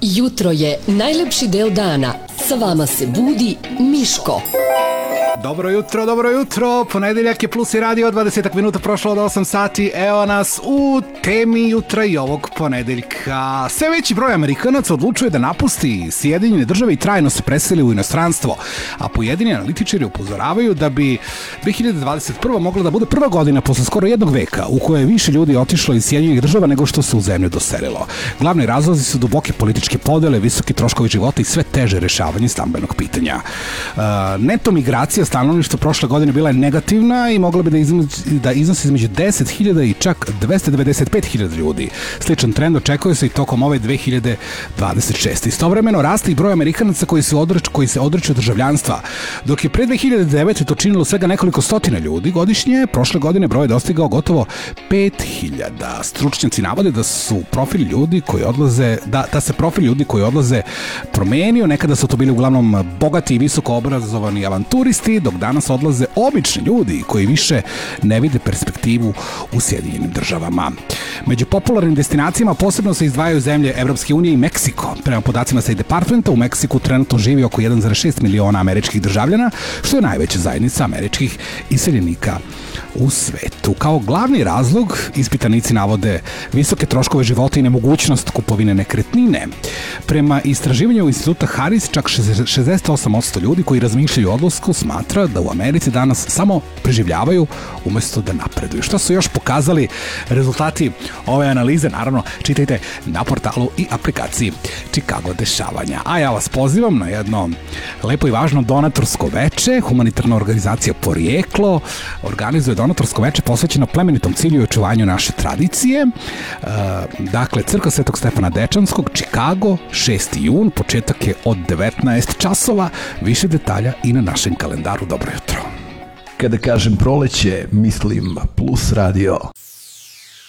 Jutro je najlepši deo dana. Sa vama se budi Miško. Dobro jutro, ponedeljak je Plus i radio, 20 minuta prošlo od 8 sati, evo nas u temi jutra i ovog ponedeljka. Sve veći broj Amerikanaca odlučuje da napusti Sjedinjene države i trajno se preseli u inostranstvo, a pojedini analitičari upozoravaju da bi 2021. mogla da bude prva godina posle skoro jednog veka u kojoj je više ljudi otišlo iz Sjedinjenih država nego što se u zemlju doselilo. Glavni razlozi su duboke političke podele, visoki troškovi života i sve teže rešavanje stambenog pitanja. Neto migracija stanovništva prošle godine bila je negativna i mogla bi da iznosi između 10.000 i čak 295.000 ljudi. Sličan trend očekuje se i tokom ove 2026. Istovremeno raste i broj Amerikanaca koji se odriču državljanstva. Dok je pre 2009. to činilo svega nekoliko stotina ljudi godišnje, prošle godine broj je dostigao gotovo 5.000. Stručnjaci navode da su profil ljudi koji odlaze, da se profil ljudi koji odlaze promenio. Nekada su to bili uglavnom bogati i visoko obrazovani avanturisti, dok danas odlaze obični ljudi koji više ne vide perspektivu u Sjedinjenim državama. Među popularnim destinacijama posebno se izdvajaju zemlje Evropske unije i Meksiko. Prema podacima State Departmenta, u Meksiku trenutno živi oko 1,6 miliona američkih državljana, što je najveća zajednica američkih iseljenika u svetu. Kao glavni razlog ispitanici navode visoke troškove života i nemogućnost kupovine nekretnine. Prema istraživanju instituta Harris, čak 68% ljudi koji razmišljaju o odlasku smatra da u Americi danas samo preživljavaju umesto da napreduju. Što su još pokazali rezultati ove analize? Naravno, čitajte na portalu i aplikaciji Chicago dešavanja. A ja vas pozivam na jedno lepo i važno donatorsko veče. Humanitarna organizacija Porijeklo organizuje donatorsko veče posvećeno plemenitom cilju i očuvanju naše tradicije. Dakle, Crkva Svetog Stefana Dečanskog, Chicago, 6. jun, početak je od 19 časova. Više detalja i na našem kalendaru. Dobro jutro. Kada kažem proleće, mislim Plus radio.